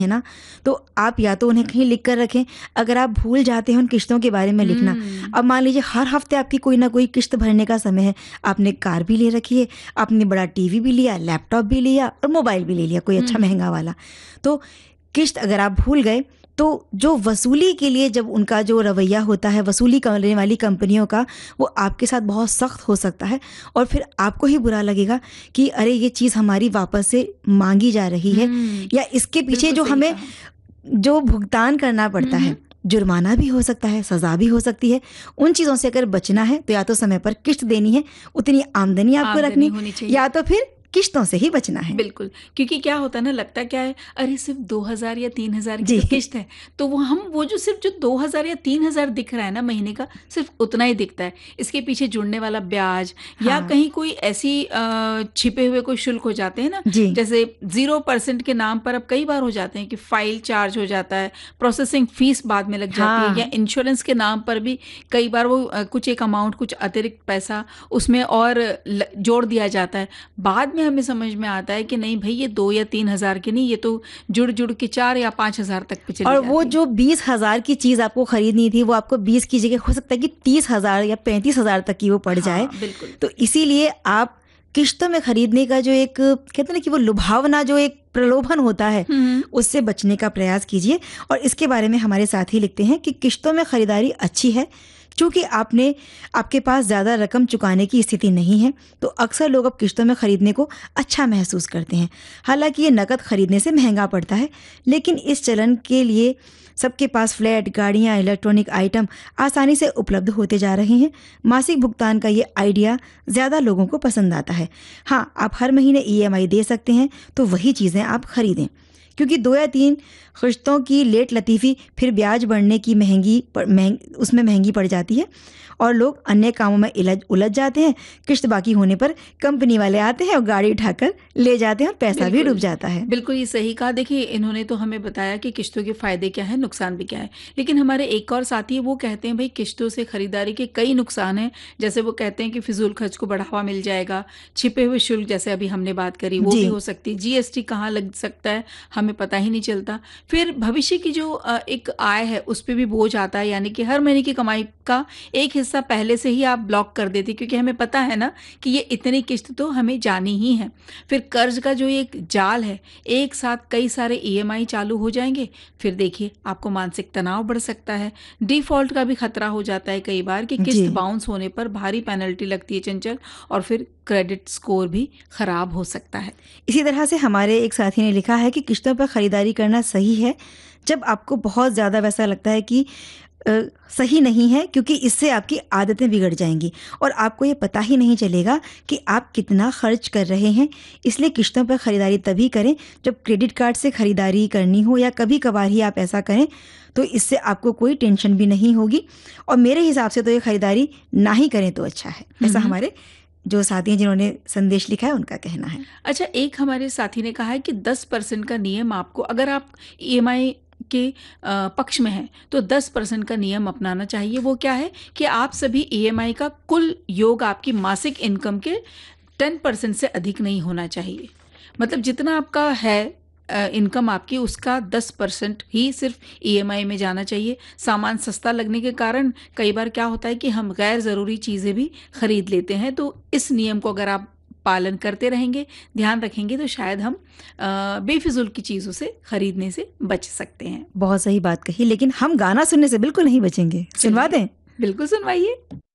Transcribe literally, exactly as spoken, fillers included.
है ना, तो आप या तो उन्हें कहीं लिख कर रखें। अगर आप भूल जाते हैं उन किश्तों के बारे में लिखना, हम्म। अब मान लीजिए हर हफ्ते आपकी कोई ना कोई किश्त भरने का समय है, आपने कार भी ले रखी है, आपने बड़ा टीवी भी लिया, लैपटॉप भी लिया और मोबाइल भी ले लिया कोई अच्छा हम्म। महंगा वाला, तो किश्त अगर आप भूल गए तो जो वसूली के लिए जब उनका जो रवैया होता है वसूली करने वाली कंपनियों का, वो आपके साथ बहुत सख्त हो सकता है और फिर आपको ही बुरा लगेगा कि अरे ये चीज़ हमारी वापस से मांगी जा रही है, हम्म। या इसके पीछे बिल्कुल जो सही हमें कहा। जो भुगतान करना पड़ता हम्म। है, जुर्माना भी हो सकता है, सज़ा भी हो सकती है। उन चीज़ों से अगर बचना है तो या तो समय पर किश्त देनी है, उतनी आमदनी आपको आमदनी रखनी, होनी चाहिए। या तो फिर किश्तों से ही बचना है। बिल्कुल, क्योंकि क्या होता है ना, लगता क्या है, अरे सिर्फ दो हज़ार या तीन हज़ार की जी। तो किश्त है, तो वो हम वो जो सिर्फ जो दो हज़ार या तीन हज़ार दिख रहा है ना महीने का, सिर्फ उतना ही दिखता है। इसके पीछे जुड़ने वाला ब्याज या हाँ। कहीं कोई ऐसी अ, छिपे हुए कोई शुल्क हो जाते हैं ना, जी। जैसे ज़ीरो परसेंट के नाम पर अब कई बार हो जाते हैं कि फ़ाइल चार्ज हो जाता है, प्रोसेसिंग फ़ीस बाद में लग जाती है, हाँ। या इंश्योरेंस के नाम पर भी कई बार वो अ, कुछ एक अमाउंट, कुछ अतिरिक्त पैसा उसमें और ल जोड़ दिया जाता है। बाद में हमें समझ में आता है कि नहीं भई, ये दो या तीन हज़ार की नहीं, ये तो जुड़-जुड़ के चार या पाँच हज़ार तक पे चली और वो जाती है। जो बीस हज़ार की चीज़ आपको खरीदनी थी, वो आपको बीस की जगह हो सकता है कि तीस हज़ार या पैंतीस हज़ार तक की वो पड़ जाए। हाँ, बिल्कुल। तो इसीलिए आप किश्तों में खरीदने का जो एक कहते हैं ना कि वो लुभावना, जो एक प्रलोभन होता है, हुँ। उससे बचने का प्रयास कीजिए। और इसके बारे में हमारे साथी लिखते हैं कि किश्तों में खरीदारी अच्छी है, चूँकि आपने आपके पास ज़्यादा रकम चुकाने की स्थिति नहीं है, तो अक्सर लोग अब किश्तों में खरीदने को अच्छा महसूस करते हैं। हालाँकि ये नकद खरीदने से महंगा पड़ता है, लेकिन इस चलन के लिए सबके पास फ्लैट, गाड़ियाँ, इलेक्ट्रॉनिक आइटम आसानी से उपलब्ध होते जा रहे हैं। मासिक भुगतान का ये आइडिया ज़्यादा लोगों को पसंद आता है। हाँ, आप हर महीने ईएमआई दे सकते हैं, तो वही चीज़ें आप खरीदें, क्योंकि दो या तीन किश्तों की लेट लतीफ़ी फिर ब्याज बढ़ने की महंगी महंग उसमें महंगी पड़ जाती है और लोग अन्य कामों में इलझ उलझ जाते हैं। किश्त बाकी होने पर कंपनी वाले आते हैं और गाड़ी उठाकर ले जाते हैं और पैसा भी डूब जाता है। बिल्कुल ये सही कहा। देखिए, इन्होंने तो हमें बताया कि किश्तों के फ़ायदे क्या हैं, नुकसान भी क्या है। लेकिन हमारे एक और साथी है, वो कहते हैं भई किश्तों से खरीदारी के कई नुकसान हैं। जैसे वो कहते हैं कि फ़िज़ूल खर्च को बढ़ावा मिल जाएगा, छिपे हुए शुल्क जैसे अभी हमने बात करी वो जी। भी हो सकती है, जीएसटी कहाँ लग सकता है हमें पता ही नहीं चलता। फिर भविष्य की जो अ, एक आय है उस पे भी बोझ आता है, यानी कि हर महीने की कमाई का एक हिस्सा पहले से ही आप ब्लॉक कर देते, क्योंकि हमें पता है ना कि ये इतनी किश्त तो हमें जानी ही है। फिर कर्ज का जो एक जाल है, एक साथ कई सारे ईएमआई चालू हो जाएंगे, फिर देखिए आपको मानसिक तनाव बढ़ सकता है। डिफ़ॉल्ट का भी खतरा हो जाता है कई बार कि किश्त जी। बाउंस होने पर भारी पेनल्टी लगती है चंचल, और फिर क्रेडिट स्कोर भी खराब हो सकता है। इसी तरह से हमारे एक साथी ने लिखा है कि किश्तों पर खरीदारी करना सही है जब आपको बहुत ज़्यादा वैसा लगता है कि अ, सही नहीं है, क्योंकि इससे आपकी आदतें बिगड़ जाएंगी और आपको ये पता ही नहीं चलेगा कि आप कितना खर्च कर रहे हैं। इसलिए किश्तों पर ख़रीदारी तभी करें जब क्रेडिट कार्ड से ख़रीदारी करनी हो, या कभी कभार ही आप ऐसा करें, तो इससे आपको कोई टेंशन भी नहीं होगी। और मेरे हिसाब से तो ये ख़रीदारी ना ही करें तो अच्छा है। ऐसा हमारे जो साथी हैं जिन्होंने संदेश लिखा है उनका कहना है। अच्छा, एक हमारे साथी ने कहा है कि दस परसेंट का नियम आपको, अगर आप ईएमआई के अ, पक्ष में हैं तो दस परसेंट का नियम अपनाना चाहिए। वो क्या है कि आप सभी ईएमआई का कुल योग आपकी मासिक इनकम के दस परसेंट से अधिक नहीं होना चाहिए। मतलब जितना आपका है अ, इनकम आपकी, उसका दस परसेंट ही सिर्फ ईएमआई में जाना चाहिए। सामान सस्ता लगने के कारण कई बार क्या होता है कि हम गैर ज़रूरी चीज़ें भी खरीद लेते हैं। तो इस नियम को अगर आप पालन करते रहेंगे, ध्यान रखेंगे, तो शायद हम अ, बेफिजूल की चीज़ों से खरीदने से बच सकते हैं। बहुत सही बात कही, लेकिन हम गाना सुनने से बिल्कुल नहीं बचेंगे। सुनवा चलिए, दें? बिल्कुल सुनवाइए।